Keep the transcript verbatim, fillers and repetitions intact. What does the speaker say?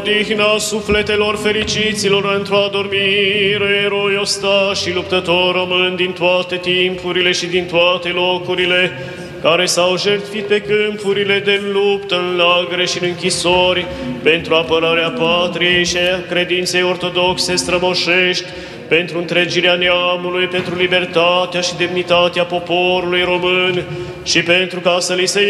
Odihna sufletelor fericiților într-o adormire, eroi ostași și luptători români din toate timpurile și din toate locurile, care s-au jertfit pe câmpurile de luptă, în lagăre și în închisori, pentru apărarea patriei și a credinței ortodoxe strămoșești, pentru întregirea neamului, pentru libertatea și demnitatea poporului român și pentru ca să li se